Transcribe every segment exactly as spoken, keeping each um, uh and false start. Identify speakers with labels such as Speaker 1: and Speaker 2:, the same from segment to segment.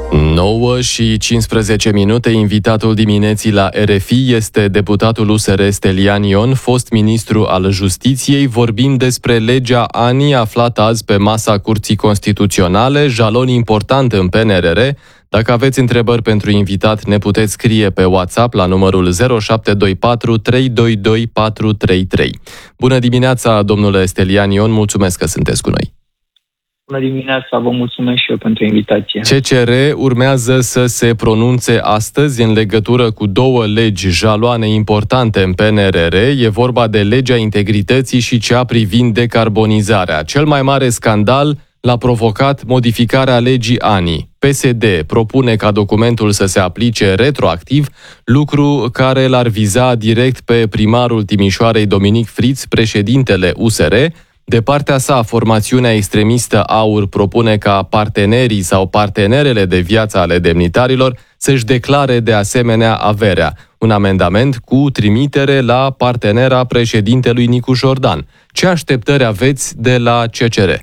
Speaker 1: nouă și cincisprezece minute, invitatul dimineții la R F I este deputatul U S R Stelian Ion, fost ministru al Justiției. Vorbim despre legea A N I aflată azi pe masa Curții Constituționale, jalon important în P N R R. Dacă aveți întrebări pentru invitat, ne puteți scrie pe WhatsApp la numărul zero șapte doi patru trei doi doi patru trei trei. Bună dimineața, domnule Stelian Ion, mulțumesc că sunteți cu noi.
Speaker 2: Bună dimineața, vă mulțumesc și eu pentru invitație.
Speaker 1: C C R urmează să se pronunțe astăzi în legătură cu două legi jaloane importante în P N R R. E vorba de legea integrității și cea privind decarbonizarea. Cel mai mare scandal l-a provocat modificarea legii A N I. P S D propune ca documentul să se aplice retroactiv, lucru care l-ar viza direct pe primarul Timișoarei Dominic Friț, președintele U S R. De partea sa, formațiunea extremistă AUR propune ca partenerii sau partenerele de viață ale demnitarilor să-și declare de asemenea averea. Un amendament cu trimitere la partenera președintelui Nicu Jordan. Ce așteptări aveți de la C C R?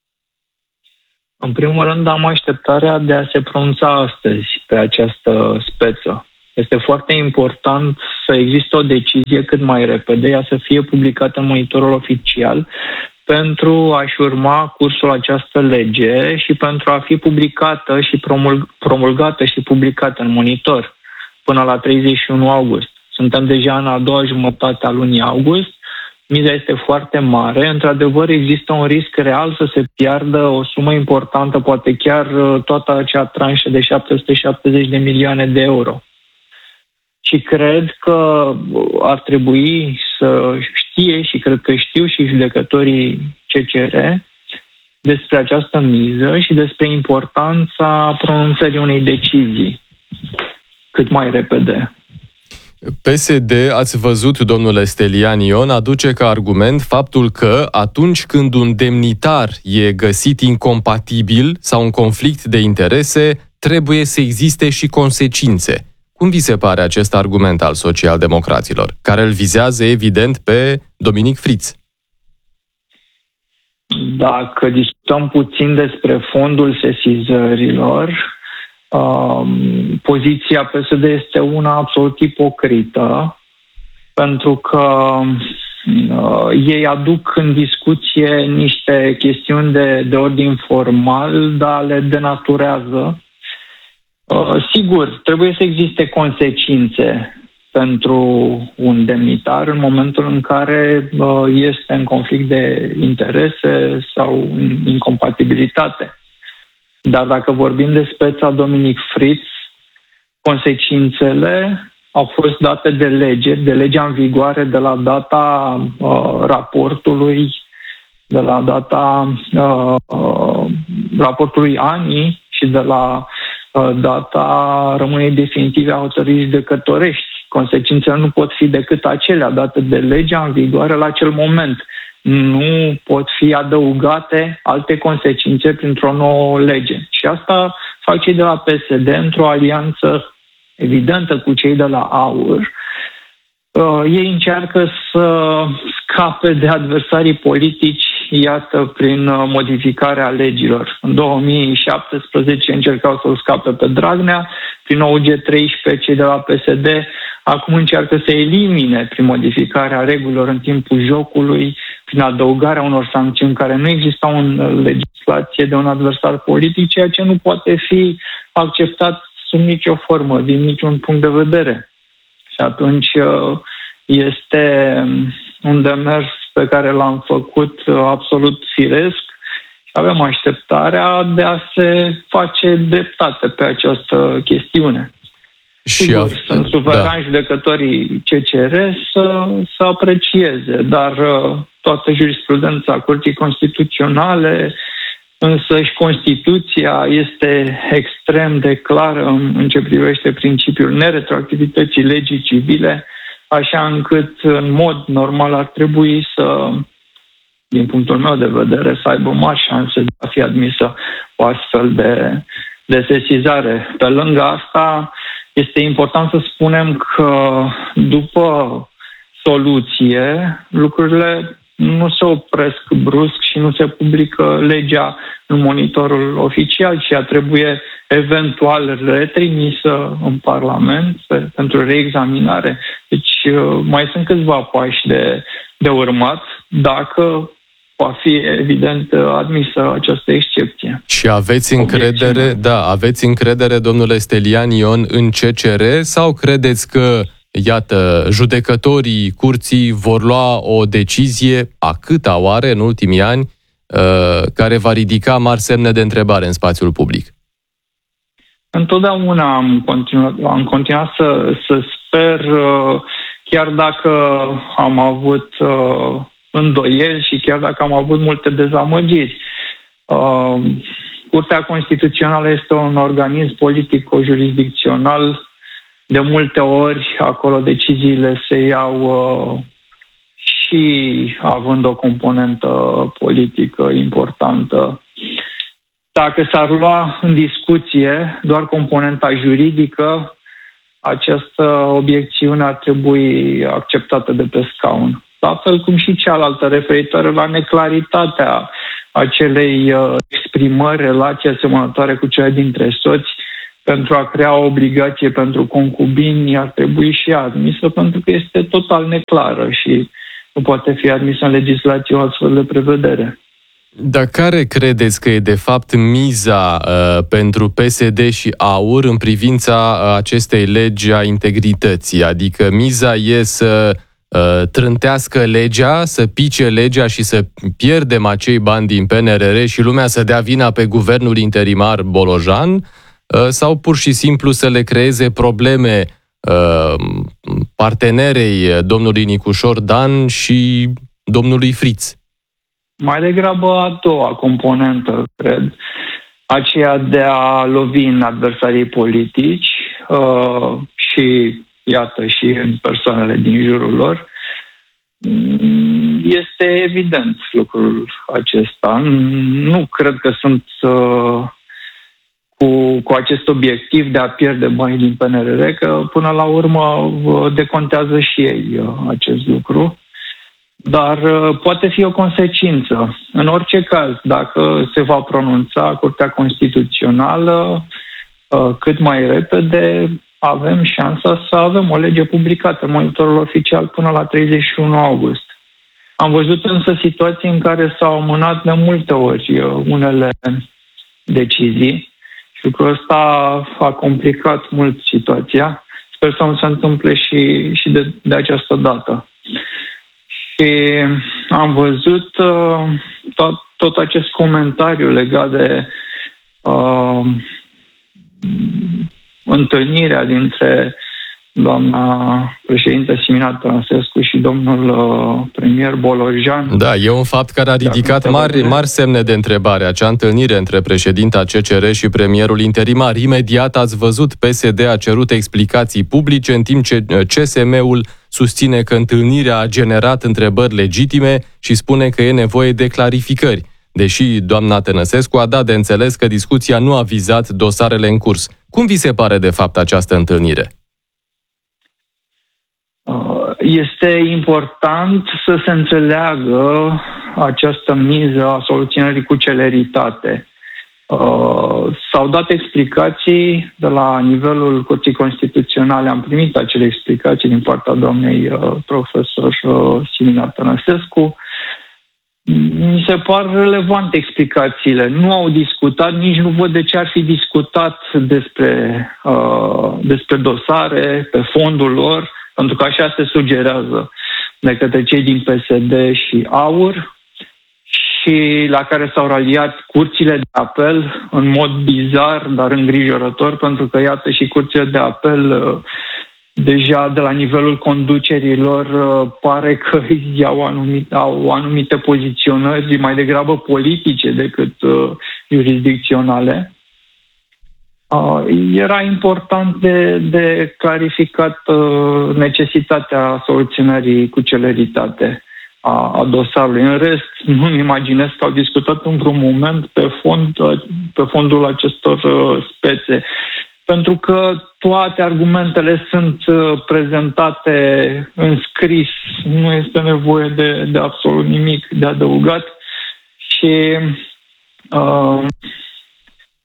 Speaker 2: În primul rând, am așteptarea de a se pronunța astăzi pe această speță. Este foarte important să existe o decizie cât mai repede, ea să fie publicată în monitorul oficial pentru a-și urma cursul această lege și pentru a fi publicată și promulg- promulgată și publicată în monitor până la treizeci și unu august. Suntem deja în a doua jumătate a lunii august. Miza este foarte mare. Într-adevăr, există un risc real să se piardă o sumă importantă, poate chiar toată acea tranșă de șapte sute șaptezeci de milioane de euro. Și cred că ar trebui să știe, și cred că știu și judecătorii C C R, despre această miză și despre importanța pronunțării unei decizii cât mai repede.
Speaker 1: P S D, ați văzut, domnule Stelian Ion, aduce ca argument faptul că atunci când un demnitar e găsit incompatibil sau în conflict de interese, trebuie să existe și consecințe. Cum vi se pare acest argument al socialdemocraților, care îl vizează evident pe Dominic Friț?
Speaker 2: Dacă discutăm puțin despre fondul sesizărilor, um, poziția P S D este una absolut ipocrită, pentru că uh, ei aduc în discuție niște chestiuni de, de ordin formal, dar le denaturează. Uh, sigur, trebuie să existe consecințe pentru un demnitar în momentul în care uh, este în conflict de interese sau în incompatibilitate. Dar dacă vorbim de speța Dominic Friț, consecințele au fost date de lege, de legea în vigoare de la data uh, raportului, de la data uh, uh, raportului A N I și de la data rămânerii definitive a hotărârii judecătorești. Consecințele nu pot fi decât acelea date de legea în vigoare la acel moment. Nu pot fi adăugate alte consecințe printr-o nouă lege. Și asta fac cei de la P S D într-o alianță evidentă cu cei de la AUR. Ei încearcă să scape de adversarii politici, iată, prin modificarea legilor. În două mii șaptesprezece încercau să-l scape pe Dragnea, prin O U G treisprezece cei de la P S D acum încearcă să elimine prin modificarea regulilor în timpul jocului, prin adăugarea unor sancțiuni care nu existau în legislație de un adversar politic, ceea ce nu poate fi acceptat sub nicio formă, din niciun punct de vedere. Și atunci este un demers pe care l-am făcut absolut firesc și avem așteptarea de a se face dreptate pe această chestiune.
Speaker 1: Și
Speaker 2: Sigur,
Speaker 1: a...
Speaker 2: sunt suverani da. judecătorii C C R să, să aprecieze, dar toată jurisprudența Curții Constituționale, însă și Constituția este extrem de clară în, în ce privește principiul neretroactivității legii civile, așa încât, în mod normal, ar trebui să, din punctul meu de vedere, să aibă mari șanse de a fi admisă o astfel de, de sesizare. Pe lângă asta, este important să spunem că, după soluție, lucrurile nu se opresc brusc și nu se publică legea în monitorul oficial, ci ea trebuie eventual retrimisă în Parlament pentru reexaminare. Deci mai sunt câțiva pași de, de urmat dacă va fi evident admisă această excepție.
Speaker 1: Și aveți încredere, da, aveți încredere, domnule Stelian Ion, în C C R sau credeți că, iată, judecătorii curții vor lua o decizie, a câta oare în ultimii ani, care va ridica mari semne de întrebare în spațiul public?
Speaker 2: Întotdeauna am continuat, am continuat să, să sper, chiar dacă am avut îndoieli și chiar dacă am avut multe dezamăgiri. Curtea Constituțională este un organism politico-jurisdicțional. De multe ori, acolo deciziile se iau și având o componentă politică importantă. Dacă s-ar lua în discuție doar componenta juridică, această obiecțiune ar trebui acceptată de pe scaun. La fel cum și cealaltă referitoare la neclaritatea acelei exprimări, relații asemănătoare cu cele dintre soți, pentru a crea o obligație pentru concubini, ar trebui și admisă, pentru că este total neclară și nu poate fi admisă în legislație o astfel de prevedere.
Speaker 1: Dar care credeți că e de fapt miza uh, pentru P S D și AUR în privința uh, acestei legi a integrității? Adică miza e să uh, trântească legea, să pice legea și să pierdem acei bani din P N R R și lumea să dea vina pe guvernul interimar Bolojan, uh, sau pur și simplu să le creeze probleme uh, partenerei domnului Nicușor Dan și domnului Friț?
Speaker 2: Mai degrabă a doua componentă, cred, aceea de a lovi în adversarii politici uh, și, iată, și în persoanele din jurul lor. Este evident lucrul acesta. Nu cred că sunt uh, cu, cu acest obiectiv de a pierde bani din P N R R, că până la urmă decontează și ei uh, acest lucru. Dar poate fi o consecință. În orice caz, dacă se va pronunța Curtea Constituțională cât mai repede, avem șansa să avem o lege publicată în monitorul oficial până la treizeci și unu august. Am văzut însă situații în care s-au amânat de multe ori unele decizii și lucrul ăsta a complicat mult situația. Sper să nu se întâmple și, și de, de această dată. Și am văzut uh, tot, tot acest comentariu legat de uh, întâlnirea dintre doamna președintă Simina Tănăsescu și domnul uh, premier Bolojan.
Speaker 1: Da, e un fapt care a ridicat mari, mari semne de întrebare. Acea întâlnire între președinta C C R și premierul interimar. Imediat ați văzut, P S D a cerut explicații publice, în timp ce C S M-ul susține că întâlnirea a generat întrebări legitime și spune că e nevoie de clarificări, deși doamna Tănăsescu a dat de înțeles că discuția nu a vizat dosarele în curs. Cum vi se pare de fapt această întâlnire?
Speaker 2: Este important să se înțeleagă această miză a soluționării cu celeritate. S-au dat explicații de la nivelul Curții Constituționale. Am primit acele explicații din partea doamnei profesor Simina Tănăsescu. Mi se par relevante explicațiile. Nu au discutat, nici nu văd de ce ar fi discutat despre, uh, despre dosare, pe fondul lor, pentru că așa se sugerează de către cei din P S D și AUR, și la care s-au raliat curțile de apel în mod bizar, dar îngrijorător, pentru că, iată, și curțile de apel uh, deja de la nivelul conducerilor uh, pare că iau anumite, au anumite poziționări mai degrabă politice decât uh, jurisdicționale. Uh, era important de, de clarificat uh, necesitatea soluționării cu celeritate a, a dosarului. În rest, nu-mi imaginez că au discutat în vreun moment pe, fond, pe fondul acestor uh, spețe. Pentru că toate argumentele sunt uh, prezentate în scris, nu este nevoie de, de absolut nimic de adăugat și uh,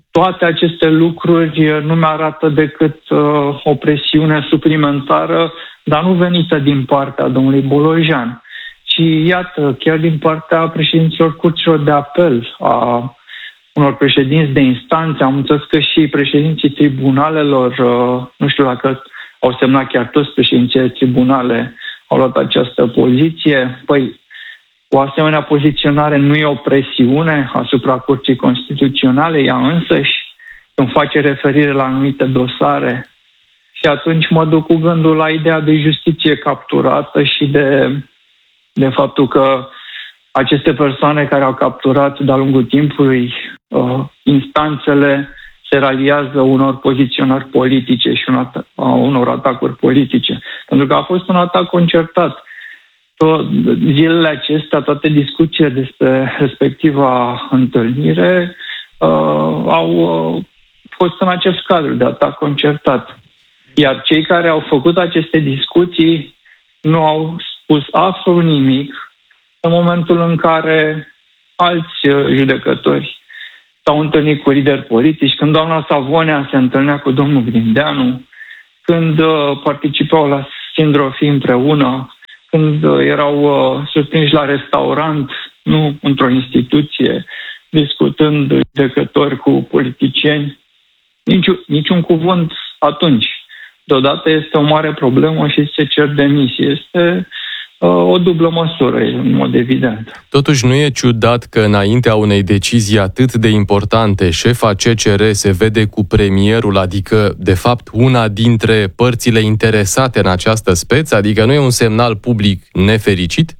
Speaker 2: toate aceste lucruri nu mi-arată decât uh, o presiune suplimentară, dar nu venită din partea domnului Bolojan, ci, iată, chiar din partea președinților curților de apel, a unor președinți de instanțe. Am înțeles că și președinții tribunalelor, uh, nu știu dacă au semnat chiar toți președinții de tribunale, au luat această poziție. Păi, o asemenea poziționare nu e o presiune asupra Curții Constituționale, ea însăși, când face referire la anumite dosare. Și atunci mă duc cu gândul la ideea de justiție capturată și de, de faptul că aceste persoane care au capturat de-a lungul timpului, uh, instanțele se raliază unor poziționări politice și un at- unor atacuri politice. Pentru că a fost un atac concertat. Tot, zilele acestea, toate discuțiile despre respectiva întâlnire uh, au uh, fost în acest cadru de atac concertat. Iar cei care au făcut aceste discuții nu au spus absolut nimic în momentul în care alți uh, judecători s-au întâlnit cu lideri politici, când doamna Savonea se întâlnea cu domnul Grindeanu, când uh, participau la Sindrofi împreună, când uh, erau uh, surprinși la restaurant, nu într-o instituție, discutând judecători cu politicieni. Niciun, niciun cuvânt atunci. Deodată este o mare problemă și se cer demisie. Este o dublă măsură, în mod evident.
Speaker 1: Totuși nu e ciudat că înaintea unei decizii atât de importante, șefa C C R se vede cu premierul, adică, de fapt, una dintre părțile interesate în această speță? Adică nu e un semnal public nefericit?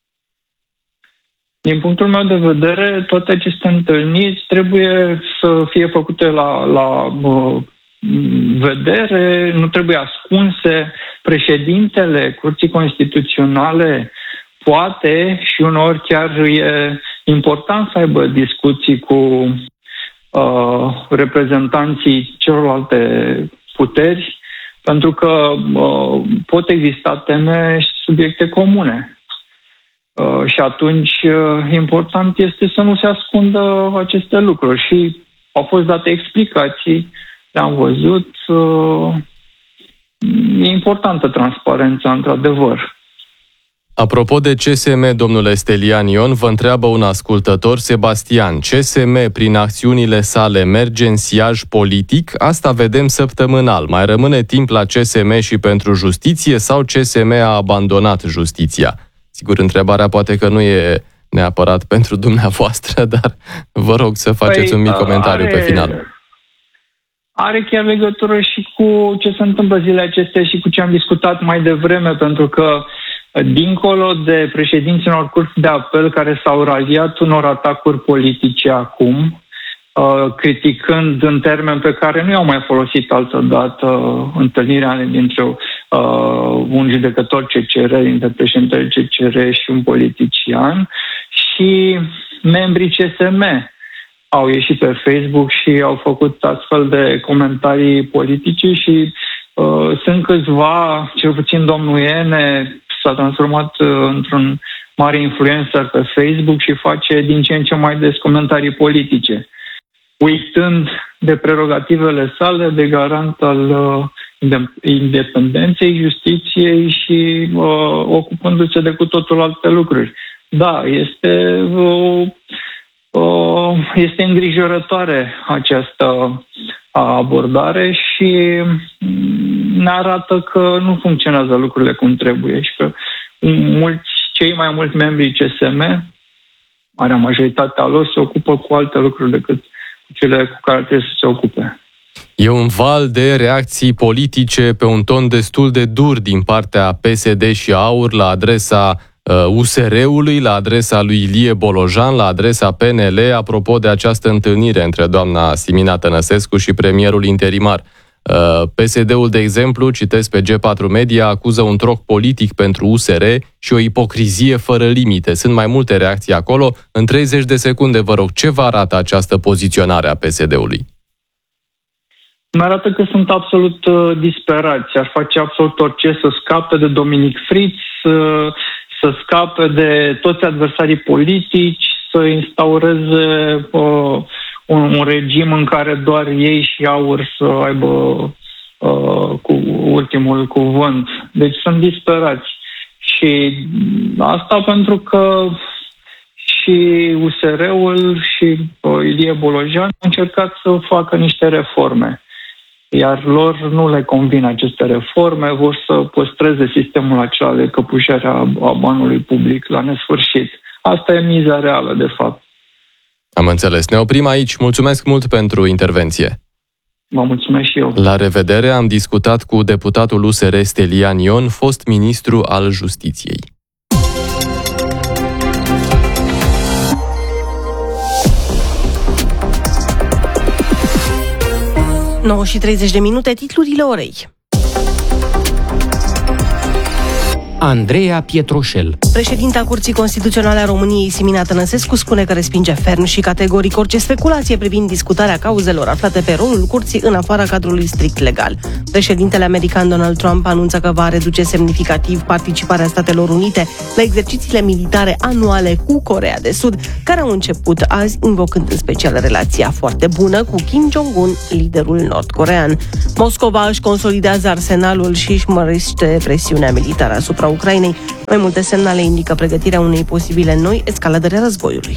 Speaker 2: Din punctul meu de vedere, toate aceste întâlniri trebuie să fie făcute la, la uh, vedere, nu trebuie ascunse. Președintele Curții Constituționale poate și uneori chiar e important să aibă discuții cu uh, reprezentanții celorlalte puteri, pentru că uh, pot exista teme și subiecte comune. Uh, și atunci uh, important este să nu se ascundă aceste lucruri. Și au fost date explicații, le-am văzut. Uh, e importantă transparența, într-adevăr.
Speaker 1: Apropo de C S M, domnule Stelian Ion, vă întreabă un ascultător, Sebastian. C S M, prin acțiunile sale, merge în siaj politic? Asta vedem săptămânal. Mai rămâne timp la C S M și pentru justiție sau C S M a abandonat justiția? Sigur, întrebarea poate că nu e neapărat pentru dumneavoastră, dar vă rog să faceți păi, un mic comentariu are, pe final.
Speaker 2: Are chiar legătură și cu ce se întâmplă zilele acestea și cu ce am discutat mai devreme, pentru că dincolo de președinții unor curți de apel care s-au raliat unor atacuri politice acum, uh, criticând în termeni pe care nu i-au mai folosit altădată uh, întâlnirea dintre uh, un judecător C C R, dintre președintele C C R și un politician, și membrii C S M au ieșit pe Facebook și au făcut astfel de comentarii politice și uh, sunt câțiva, cel puțin domnul Iene s-a transformat uh, într-un mare influencer pe Facebook și face din ce în ce mai des comentarii politice, uitând de prerogativele sale de garant al uh, independenței justiției și uh, ocupându-se de cu totul alte lucruri. Da, este uh, uh, este îngrijorătoare această abordare și ne arată că nu funcționează lucrurile cum trebuie și că mulți, cei mai mulți membrii C S M, marea majoritatea lor, se ocupă cu alte lucruri decât cele cu care trebuie să se ocupe.
Speaker 1: E un val de reacții politice pe un ton destul de dur din partea P S D și AUR la adresa uh, U S R-ului, la adresa lui Ilie Bolojan, la adresa P N L, apropo de această întâlnire între doamna Simina Tănăsescu și premierul interimar. Uh, P S D-ul, de exemplu, citesc pe G patru Media, acuză un troc politic pentru U S R și o ipocrizie fără limite. Sunt mai multe reacții acolo. În treizeci de secunde, vă rog, ce vă arată această poziționare a P S D-ului?
Speaker 2: Mă arată că sunt absolut uh, disperați. Ar face absolut orice să scape de Dominic Fritz, uh, să scape de toți adversarii politici, să instaureze uh, un, un regim în care doar ei și aur să aibă uh, cu ultimul cuvânt. Deci sunt disperați. Și asta pentru că și U S R-ul și uh, Ilie Bolojan au încercat să facă niște reforme. Iar lor nu le convin aceste reforme, vor să păstreze sistemul acela de căpușare a banului public la nesfârșit. Asta e miza reală, de fapt.
Speaker 1: Am înțeles. Ne oprim aici. Mulțumesc mult pentru intervenție.
Speaker 2: Vă mulțumesc și eu.
Speaker 1: La revedere, am discutat cu deputatul U S R Stelian Ion, fost ministru al Justiției.
Speaker 3: nouă și treizeci de minute, titlurile orei.
Speaker 4: Andreea Pietroșel.
Speaker 3: Președinta Curții Constituționale a României, Simina Tănăsescu, spune că respinge ferm și categoric orice speculație privind discutarea cauzelor aflate pe rolul Curții în afara cadrului strict legal. Președintele american Donald Trump anunță că va reduce semnificativ participarea Statelor Unite la exercițiile militare anuale cu Coreea de Sud, care au început azi, invocând în special relația foarte bună cu Kim Jong-un, liderul nord-corean. Moscova își consolidează arsenalul și își mărește presiunea militară asupra Ucrainei. Mai multe semnale indică pregătirea unei posibile noi escaladări a războiului.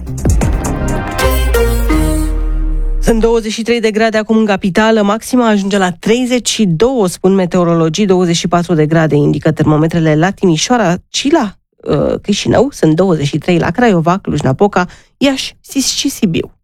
Speaker 3: Sunt douăzeci și trei de grade acum în capitală, maxima ajunge la treizeci și doi, spun meteorologii, douăzeci și patru de grade indică termometrele la Timișoara și la uh, Chișinău, sunt douăzeci și trei la Craiova, Cluj-Napoca, Iași, Sis și Sibiu.